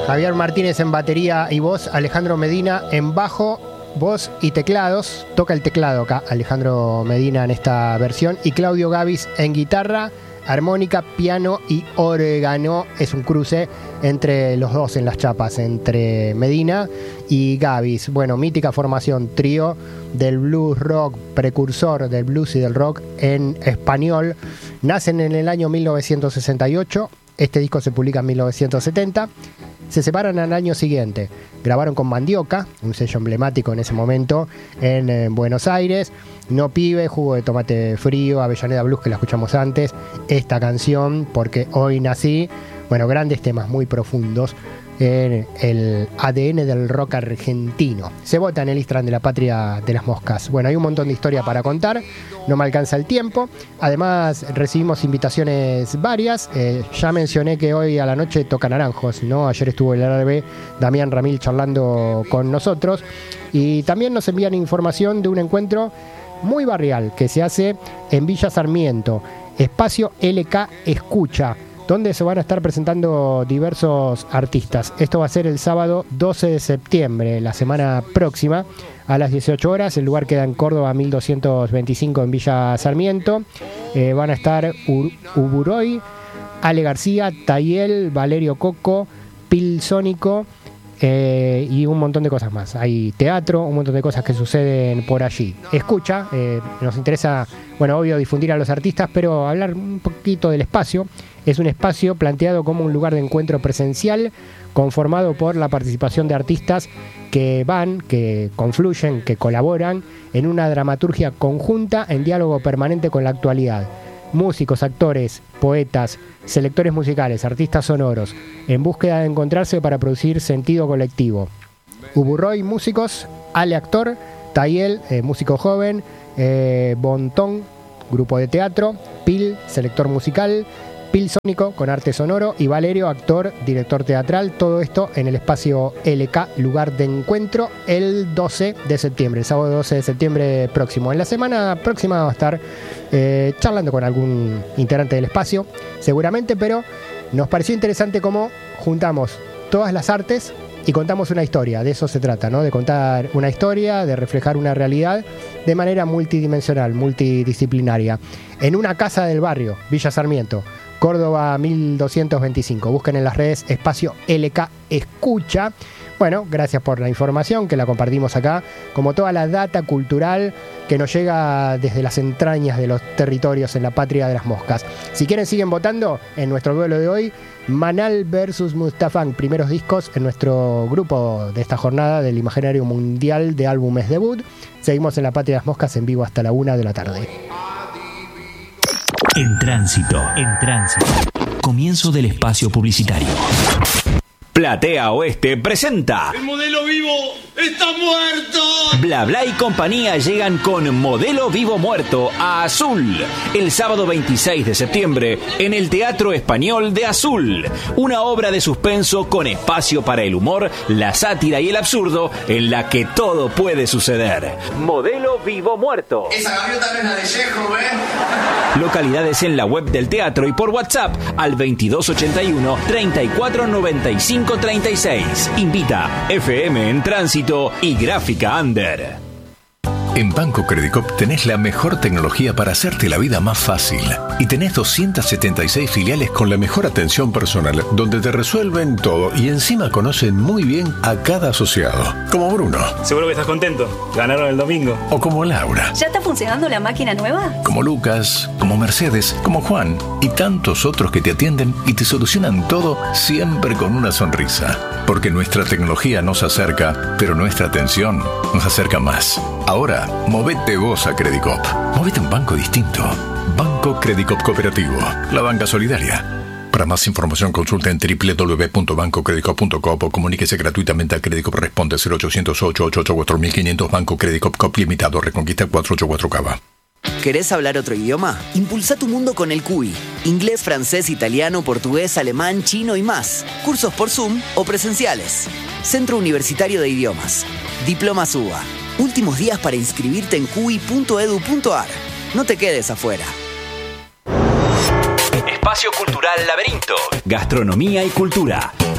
Javier Martínez en batería y voz, Alejandro Medina en bajo, voz y teclados. Toca el teclado acá Alejandro Medina en esta versión. Y Claudio Gavis en guitarra, armónica, piano y órgano. Es un cruce entre los dos en las chapas, entre Medina y Gavis. Bueno, mítica formación, trío del blues rock, precursor del blues y del rock en español. Nacen en el año 1968. Este disco se publica en 1970. Se separan al año siguiente. Grabaron con Mandioca, un sello emblemático en ese momento, en Buenos Aires. No Pibe, Jugo de Tomate Frío, Avellaneda Blues, que la escuchamos antes. Esta canción, Porque Hoy Nací. Bueno, grandes temas muy profundos en el ADN del rock argentino. Se vota en el Istran de la Patria de las Moscas. Bueno, hay un montón de historia para contar, no me alcanza el tiempo. Además, recibimos invitaciones varias. Ya mencioné que hoy a la noche toca Naranjos, ¿no? Ayer estuvo el árabe Damián Ramil charlando con nosotros. Y también nos envían información de un encuentro muy barrial que se hace en Villa Sarmiento, Espacio LK Escucha, donde se van a estar presentando diversos artistas. Esto va a ser el sábado 12 de septiembre, la semana próxima, a las 18 horas. El lugar queda en Córdoba 1225 en Villa Sarmiento. Van a estar Uburoy, Ale García, Tayel, Valerio Coco, Pil Sónico y un montón de cosas más. Hay teatro, un montón de cosas que suceden por allí. Escucha, nos interesa, bueno, obvio difundir a los artistas, pero hablar un poquito del espacio. Es un espacio planteado como un lugar de encuentro presencial, conformado por la participación de artistas que van, que confluyen, que colaboran en una dramaturgia conjunta en diálogo permanente con la actualidad. Músicos, actores, poetas, selectores musicales, artistas sonoros, en búsqueda de encontrarse para producir sentido colectivo. Uburroy, músicos, Ale, actor, Tayel, músico joven, Bontón, grupo de teatro, Pil, selector musical, Pil Sónico con arte sonoro y Valerio, actor, director teatral. Todo esto en el espacio LK, lugar de encuentro, el 12 de septiembre, el sábado 12 de septiembre próximo. En la semana próxima va a estar charlando con algún integrante del espacio, seguramente, pero nos pareció interesante cómo juntamos todas las artes y contamos una historia. De eso se trata, ¿no? De contar una historia, de reflejar una realidad de manera multidimensional, multidisciplinaria. En una casa del barrio, Villa Sarmiento, Córdoba 1225. Busquen en las redes Espacio LK Escucha. Bueno, gracias por la información que la compartimos acá, como toda la data cultural que nos llega desde las entrañas de los territorios en la patria de las moscas. Si quieren, siguen votando en nuestro duelo de hoy. Manal versus Mustafán, primeros discos en nuestro grupo de esta jornada del Imaginario Mundial de Álbumes Debut. Seguimos en la patria de las moscas en vivo hasta la 1 de la tarde. En tránsito. Comienzo del espacio publicitario. Platea Oeste presenta ¡El modelo vivo está muerto! Bla Bla y compañía llegan con Modelo Vivo Muerto a Azul el sábado 26 de septiembre en el Teatro Español de Azul. Una obra de suspenso con espacio para el humor, la sátira y el absurdo, en la que todo puede suceder. Modelo Vivo Muerto. Esa gaviota no es la de Chejo, ¿eh? Localidades en la web del teatro y por WhatsApp al 2281 3495 36. Invita FM en Tránsito y Gráfica Under. En Banco Credicop tenés la mejor tecnología para hacerte la vida más fácil. Y tenés 276 filiales con la mejor atención personal, donde te resuelven todo y encima conocen muy bien a cada asociado. Como Bruno. Seguro que estás contento. Ganaron el domingo. O como Laura. ¿Ya está funcionando la máquina nueva? Como Lucas, como Mercedes, como Juan y tantos otros que te atienden y te solucionan todo siempre con una sonrisa. Porque nuestra tecnología nos acerca, pero nuestra atención nos acerca más. Ahora, movete vos a Credicop. Movete a un banco distinto. Banco Credicop Cooperativo. La banca solidaria. Para más información consulta en www.bancocredicop.com o comuníquese gratuitamente a Credicop. Responde 0800-888-4500. Banco Credicop Cop Limitado. Reconquista 484 Cava. ¿Querés hablar otro idioma? Impulsa tu mundo con el CUI. Inglés, francés, italiano, portugués, alemán, chino y más. Cursos por Zoom o presenciales. Centro Universitario de Idiomas. Diplomas UBA. Últimos días para inscribirte en cui.edu.ar. No te quedes afuera. Espacio Cultural Laberinto. Gastronomía y cultura.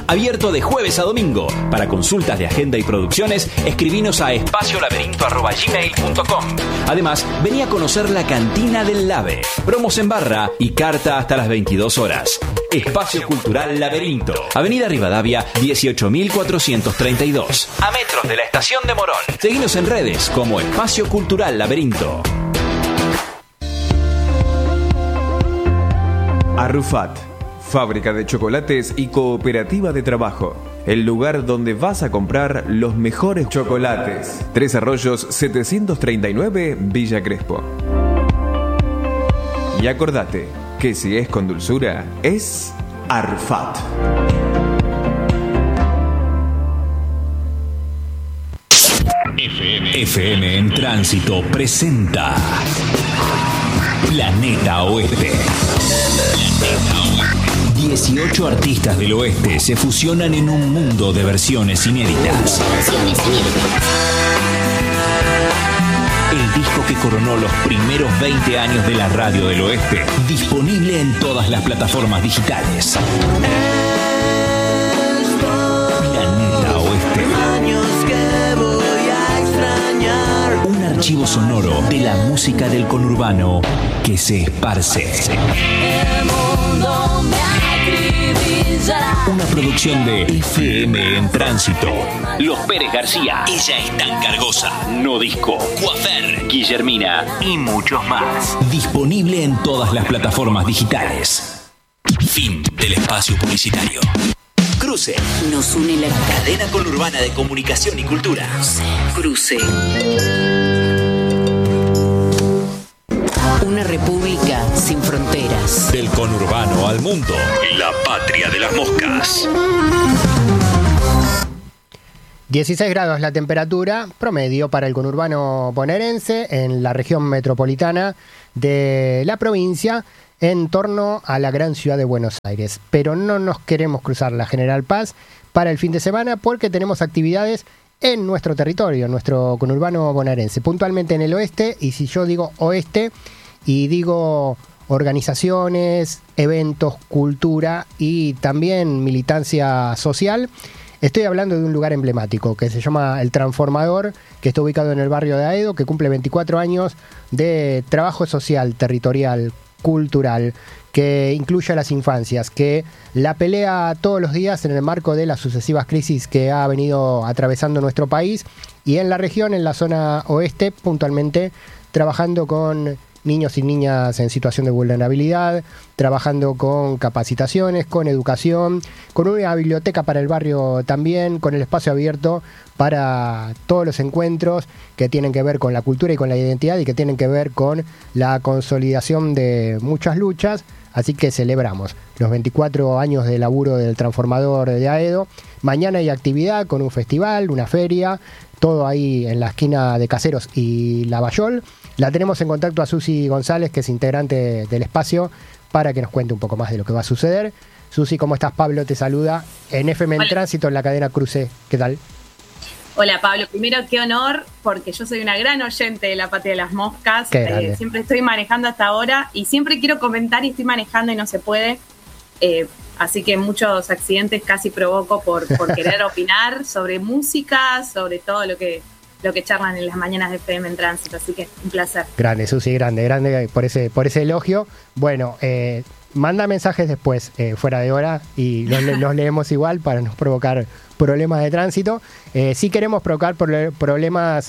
Abierto de jueves a domingo. Para consultas de agenda y producciones, escribinos a espaciolaberinto@gmail.com. Además, vení a conocer la cantina del Lave. Promos en barra y carta hasta las 22 horas. Espacio Cultural Laberinto. Avenida Rivadavia, 18.432. A metros de la estación de Morón. Seguinos en redes como Espacio Cultural Laberinto. Arrufat, fábrica de chocolates y cooperativa de trabajo. El lugar donde vas a comprar los mejores chocolates. 3 Arroyos 739, Villa Crespo. Y acordate que si es con dulzura, es Arrufat. FM en Tránsito presenta Planeta Oeste. 18 artistas del oeste se fusionan en un mundo de versiones inéditas. El disco que coronó los primeros 20 años de la radio del oeste, disponible en todas las plataformas digitales. Planeta Oeste. Un archivo sonoro de la música del conurbano que se esparce. Una producción de FM en Tránsito. Los Pérez García, Ella es tan cargosa, No Disco, Coafer, Guillermina y muchos más. Disponible en todas las plataformas digitales. Fin del espacio publicitario. Cruce. Nos une la Cadena conurbana de comunicación y cultura. Cruce. Una república sin fronteras. Del conurbano al mundo. La patria de las moscas. 16 grados la temperatura promedio para el conurbano bonaerense en la región metropolitana de la provincia en torno a la gran ciudad de Buenos Aires. Pero no nos queremos cruzar la General Paz para el fin de semana porque tenemos actividades en nuestro territorio, en nuestro conurbano bonaerense, puntualmente en el oeste. Y si yo digo oeste y digo organizaciones, eventos, cultura y también militancia social, estoy hablando de un lugar emblemático que se llama El Transformador, que está ubicado en el barrio de Aedo, que cumple 24 años de trabajo social, territorial, cultural, que incluye a las infancias, que la pelea todos los días en el marco de las sucesivas crisis que ha venido atravesando nuestro país y en la región, en la zona oeste, puntualmente trabajando con niños y niñas en situación de vulnerabilidad, trabajando con capacitaciones, con educación, con una biblioteca para el barrio también, con el espacio abierto para todos los encuentros que tienen que ver con la cultura y con la identidad y que tienen que ver con la consolidación de muchas luchas. Así que celebramos los 24 años de laburo del Transformador de Aedo. Mañana hay actividad con un festival, una feria, todo ahí en la esquina de Caseros y Lavallol. La tenemos en contacto a Susi González, que es integrante del espacio, para que nos cuente un poco más de lo que va a suceder. Susi, ¿cómo estás? Pablo te saluda en FM en Tránsito, en la cadena Cruce. ¿Qué tal? Hola Pablo, primero qué honor, porque yo soy una gran oyente de La Patria de las Moscas. Siempre estoy manejando hasta ahora y siempre quiero comentar y estoy manejando y no se puede. Así que muchos accidentes casi provoco por querer opinar sobre música, sobre todo lo que charlan en las mañanas de FM en Tránsito. Así que un placer. Grande, Susi, grande por ese elogio. Bueno, manda mensajes después, fuera de hora, y los leemos igual para no provocar problemas de tránsito. Sí queremos provocar problemas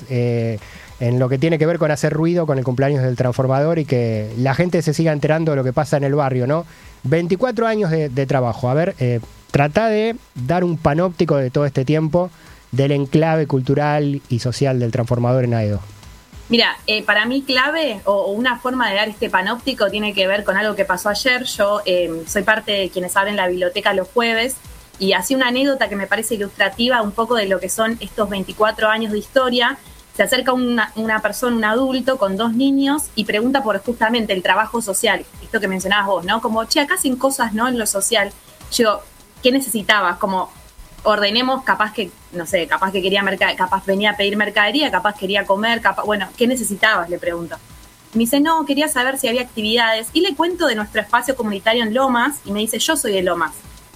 en lo que tiene que ver con hacer ruido con el cumpleaños del Transformador y que la gente se siga enterando de lo que pasa en el barrio, ¿no? 24 años de trabajo. A ver, trata de dar un panóptico de todo este tiempo del enclave cultural y social del Transformador en Aedo. Mira, para mí clave o una forma de dar este panóptico tiene que ver con algo que pasó ayer. Yo soy parte de quienes abren la biblioteca los jueves y hacía una anécdota que me parece ilustrativa un poco de lo que son estos 24 años de historia. Se acerca una persona, un adulto con 2 niños y pregunta por justamente el trabajo social, esto que mencionabas vos, ¿no? Como, acá hacen cosas, ¿no? En lo social. Yo digo, ¿qué necesitabas? Como, ordenemos, capaz que quería capaz venía a pedir mercadería, capaz quería comer, bueno, ¿qué necesitabas? Le pregunto. Me dice, no, quería saber si había actividades. Y le cuento de nuestro espacio comunitario en Lomas y me dice, yo soy de Lomas.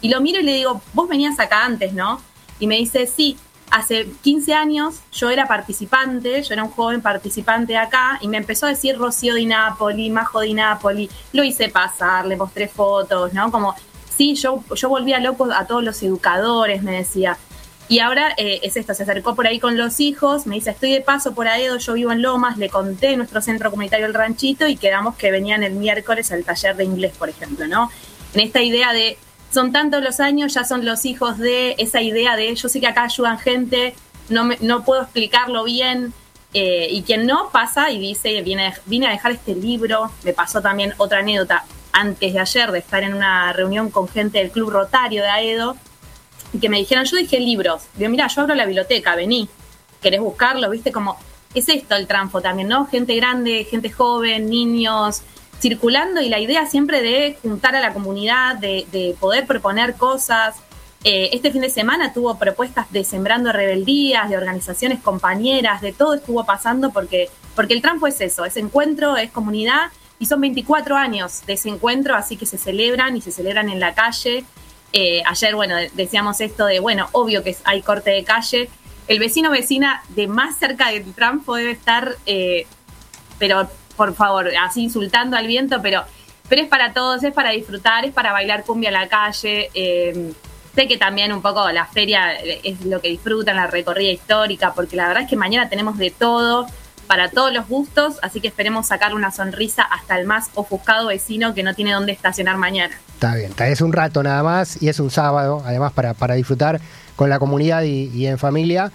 Y lo miro y le digo, vos venías acá antes, ¿no? Y me dice, sí, hace 15 años yo era participante, yo era un joven participante acá, y me empezó a decir Rocío Di Napoli, Majo Di Napoli, lo hice pasar, le mostré fotos, ¿no? Como, sí, yo volvía loco a todos los educadores, me decía. Y ahora es esto, se acercó por ahí con los hijos, me dice, estoy de paso por Aedo, yo vivo en Lomas, le conté nuestro centro comunitario El Ranchito y quedamos que venían el miércoles al taller de inglés, por ejemplo, ¿no? En esta idea de, son tantos los años, ya son los hijos de esa idea de, yo sé que acá ayudan gente, no puedo explicarlo bien, y quien no pasa y dice, vine a dejar este libro. Me pasó también otra anécdota antes de ayer de estar en una reunión con gente del Club Rotario de Aedo, y que me dijeron, yo dejé libros. Digo, mira, yo abro la biblioteca, vení, ¿querés buscarlo? ¿Viste? Como, es esto el Tranfo también, ¿no? Gente grande, gente joven, niños, circulando, y la idea siempre de juntar a la comunidad, de poder proponer cosas. Este fin de semana tuvo propuestas de Sembrando Rebeldías, de organizaciones compañeras, de todo estuvo pasando, porque el Tranfo es eso, es encuentro, es comunidad, y son 24 años de ese encuentro, así que se celebran en la calle. Ayer, bueno, decíamos esto de, bueno, obvio que hay corte de calle. El vecino o vecina de más cerca del Tranfo debe estar, pero por favor, así insultando al viento, pero es para todos, es para disfrutar, es para bailar cumbia en la calle. Sé que también un poco la feria es lo que disfrutan, la recorrida histórica, porque la verdad es que mañana tenemos de todo, para todos los gustos, así que esperemos sacar una sonrisa hasta el más ofuscado vecino que no tiene dónde estacionar mañana. Está bien, es un rato nada más y es un sábado, además para disfrutar con la comunidad y en familia.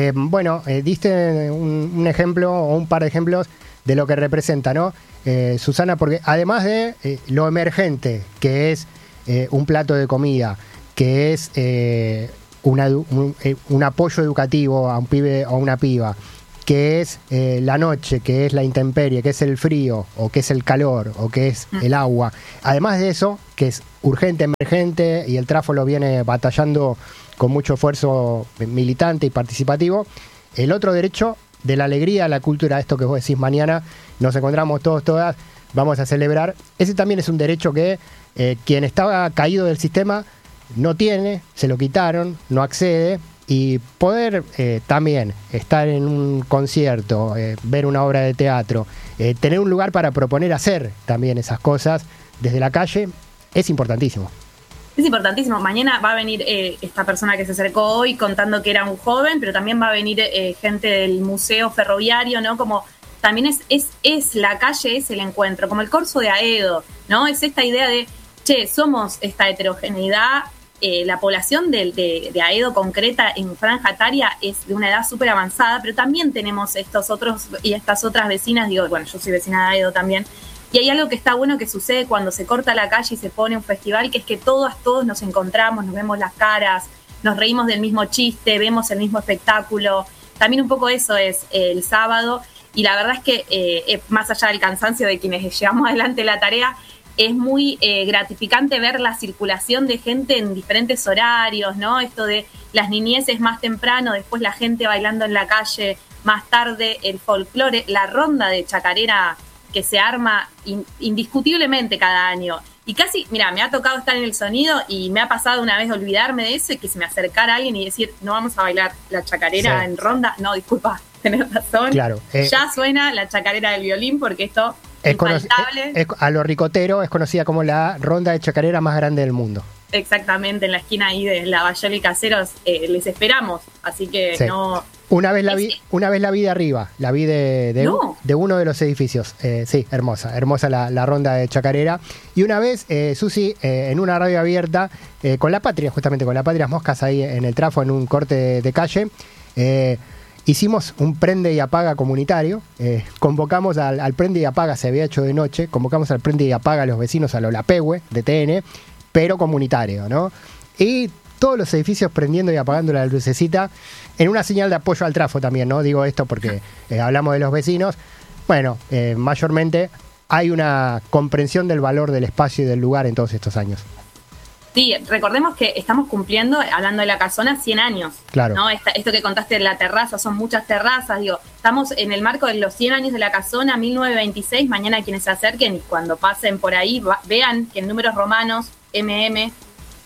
Diste un ejemplo o un par de ejemplos de lo que representa, ¿no? Susana, porque además de lo emergente, que es un plato de comida, que es un apoyo educativo a un pibe o a una piba, que es la noche, que es la intemperie, que es el frío, o que es el calor, o que es el agua. Además de eso, que es urgente, emergente, y el Tranfo lo viene batallando con mucho esfuerzo militante y participativo, el otro derecho de la alegría, la cultura, esto que vos decís, mañana nos encontramos todas, vamos a celebrar. Ese también es un derecho que quien estaba caído del sistema no tiene, se lo quitaron, no accede. Y poder también estar en un concierto, ver una obra de teatro, tener un lugar para proponer hacer también esas cosas desde la calle, es importantísimo. Es importantísimo. Mañana va a venir esta persona que se acercó hoy contando que era un joven, pero también va a venir gente del Museo Ferroviario, ¿no? Como también es la calle, es el encuentro, como el corso de Aedo, ¿no? Es esta idea de, somos esta heterogeneidad. La población de Aedo concreta en franja etaria es de una edad súper avanzada, pero también tenemos estos otros y estas otras vecinas, yo soy vecina de Aedo también, y hay algo que está bueno que sucede cuando se corta la calle y se pone un festival, que es que todos nos encontramos, nos vemos las caras, nos reímos del mismo chiste, vemos el mismo espectáculo. También un poco eso es el sábado, y la verdad es que más allá del cansancio de quienes llevamos adelante la tarea, es muy gratificante ver la circulación de gente en diferentes horarios, ¿no? Esto de las niñeces más temprano, después la gente bailando en la calle más tarde, el folclore, la ronda de chacarera que se arma indiscutiblemente cada año. Y casi, mira, me ha tocado estar en el sonido y me ha pasado una vez olvidarme de eso y que se me acercara alguien y decir, no vamos a bailar la chacarera en ronda. No, disculpa, tenés razón. Claro. Ya suena la chacarera del violín porque esto... a lo ricotero es conocida como la ronda de chacarera más grande del mundo. Exactamente, en la esquina ahí de Lavallol y Caseros les esperamos, así que sí. no... Una vez la vi de arriba, la vi de uno de los edificios. Sí, hermosa la ronda de chacarera. Y una vez, Susi, en una radio abierta, con La Patria, justamente con La Patria Moscas ahí en el Tranfo, en un corte de calle, hicimos un prende y apaga comunitario, convocamos al prende y apaga, se había hecho de noche, convocamos al prende y apaga a los vecinos a lo Lapehue de TN, pero comunitario, ¿no? Y todos los edificios prendiendo y apagando la lucecita, en una señal de apoyo al Tranfo también, ¿no? Digo esto porque hablamos de los vecinos. Bueno, mayormente hay una comprensión del valor del espacio y del lugar en todos estos años. Sí, recordemos que estamos cumpliendo, hablando de la casona, 100 años. Claro. ¿No? Esto que contaste de la terraza, son muchas terrazas, estamos en el marco de los 100 años de la casona, 1926, mañana quienes se acerquen y cuando pasen por ahí vean que en números romanos, MM,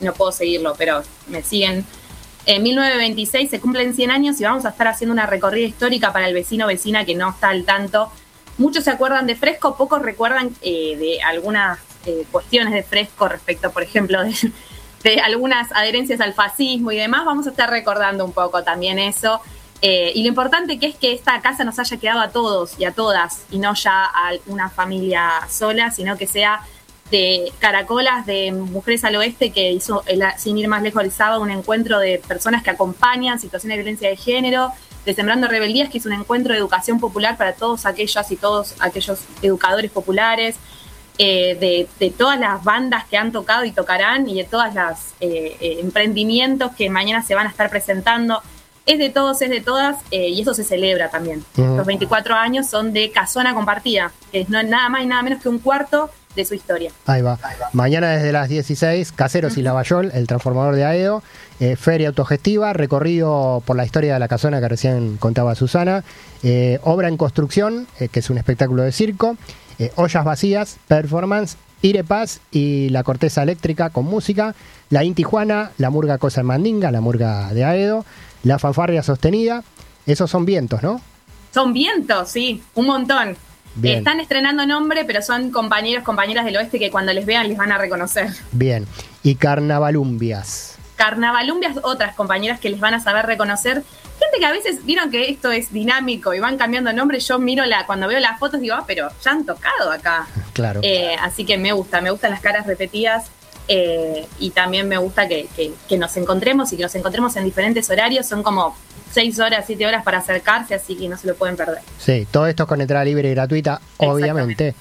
no puedo seguirlo, pero me siguen. En 1926 se cumplen 100 años y vamos a estar haciendo una recorrida histórica para el vecino o vecina que no está al tanto. Muchos se acuerdan de Fresco, pocos recuerdan de algunas cuestiones de Fresco respecto, por ejemplo, de algunas adherencias al fascismo y demás. Vamos a estar recordando un poco también eso. Y lo importante que es que esta casa nos haya quedado a todos y a todas, y no ya a una familia sola, sino que sea de Caracolas, de Mujeres al Oeste, que hizo, sin ir más lejos, el sábado, un encuentro de personas que acompañan situaciones de violencia de género, de Sembrando Rebeldías, que es un encuentro de educación popular para todos aquellas y todos aquellos educadores populares, de todas las bandas que han tocado y tocarán, y de todos los emprendimientos que mañana se van a estar presentando. Es de todos, es de todas, y eso se celebra también. Los 24 años son de Casona Compartida, que es nada más y nada menos que un cuarto de su historia. Ahí va. Mañana desde las 16, Caseros y Lavallol, el transformador de Aedo, feria autogestiva, recorrido por la historia de la casona que recién contaba Susana, obra en construcción, que es un espectáculo de circo, ollas vacías, performance, Irepaz y la corteza eléctrica con música, la Inti Juana, la murga Cosa en Mandinga, la murga de Aedo, la fanfarria sostenida. Esos son vientos, ¿no? Son vientos, sí, un montón. Bien. Están estrenando nombre, pero son compañeras del oeste que cuando les vean les van a reconocer. Bien. Y Carnavalumbias. Carnavalumbias, otras compañeras que les van a saber reconocer. Gente que a veces, vieron que esto es dinámico y van cambiando nombre. Yo miro cuando veo las fotos digo, pero ya han tocado acá. Claro. Así que me gustan las caras repetidas. Y también me gusta que nos encontremos y que nos encontremos en diferentes horarios. Son como 6 horas, 7 horas para acercarse, así que no se lo pueden perder. Sí, todo esto con entrada libre y gratuita, obviamente.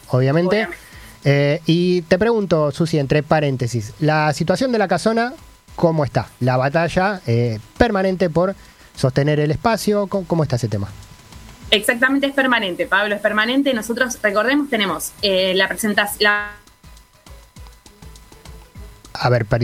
Y te pregunto, Susi, entre paréntesis, la situación de la casona, ¿cómo está? La batalla permanente por sostener el espacio, ¿cómo está ese tema? Exactamente, es permanente, Pablo, es permanente. Nosotros, recordemos, tenemos la presentación... A ver,